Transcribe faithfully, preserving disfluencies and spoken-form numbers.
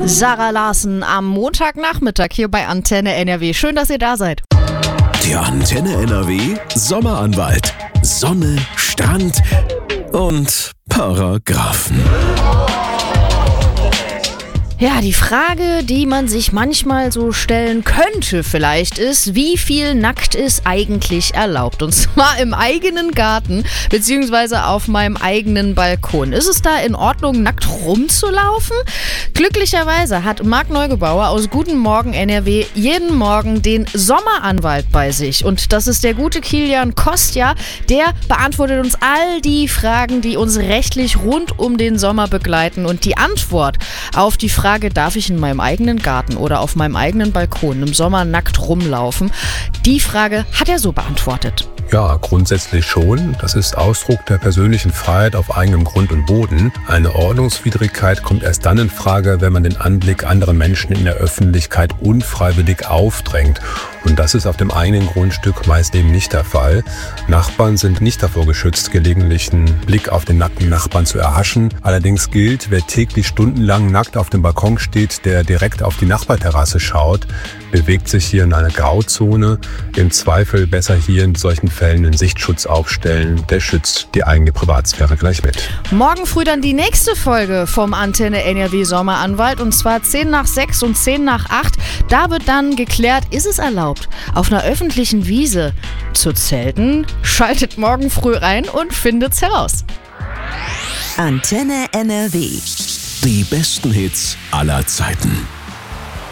Sarah Larsen am Montagnachmittag hier bei Antenne N R W. Schön, dass ihr da seid. Der Antenne N R W Sommeranwalt. Sonne, Strand und Paragraphen. Ja, die Frage, die man sich manchmal so stellen könnte vielleicht ist, wie viel nackt ist eigentlich erlaubt? Und zwar im eigenen Garten beziehungsweise auf meinem eigenen Balkon. Ist es da in Ordnung, nackt rumzulaufen? Glücklicherweise hat Marc Neugebauer aus Guten Morgen N R W jeden Morgen den Sommeranwalt bei sich. Und das ist der gute Kilian Kostja, der beantwortet uns all die Fragen, die uns rechtlich rund um den Sommer begleiten. Und die Antwort auf die Frage, Frage, darf ich in meinem eigenen Garten oder auf meinem eigenen Balkon im Sommer nackt rumlaufen? Die Frage hat er so beantwortet. Ja, grundsätzlich schon. Das ist Ausdruck der persönlichen Freiheit auf eigenem Grund und Boden. Eine Ordnungswidrigkeit kommt erst dann in Frage, wenn man den Anblick anderer Menschen in der Öffentlichkeit unfreiwillig aufdrängt. Und das ist auf dem eigenen Grundstück meist eben nicht der Fall. Nachbarn sind nicht davor geschützt, gelegentlichen Blick auf den nackten Nachbarn zu erhaschen. Allerdings gilt, wer täglich stundenlang nackt auf dem Balkon steht, der direkt auf die Nachbarterrasse schaut, bewegt sich hier in einer Grauzone. Im Zweifel besser hier in solchen Fällen einen Sichtschutz aufstellen. Der schützt die eigene Privatsphäre gleich mit. Morgen früh dann die nächste Folge vom Antenne N R W Sommeranwalt, und zwar zehn nach sechs und zehn nach acht. Da wird dann geklärt, ist es erlaubt, auf einer öffentlichen Wiese zu zelten? Schaltet morgen früh rein und findet's heraus. Antenne N R W. Die besten Hits aller Zeiten.